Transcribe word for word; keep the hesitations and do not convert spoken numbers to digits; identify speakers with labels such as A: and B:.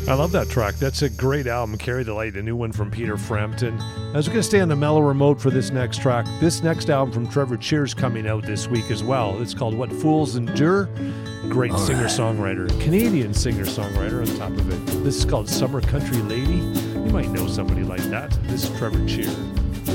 A: I love that track. That's a great album, Carry the Light, a new one from Peter Frampton. I was going to stay on the mellower mode for this next track. This next album from Trevor Cheers coming out this week as well. It's called What Fools Endure. Great All singer-songwriter. Right. Canadian singer-songwriter on top of it. This is called Summer Country Lady. You might know somebody like that. This is Trevor Cheers.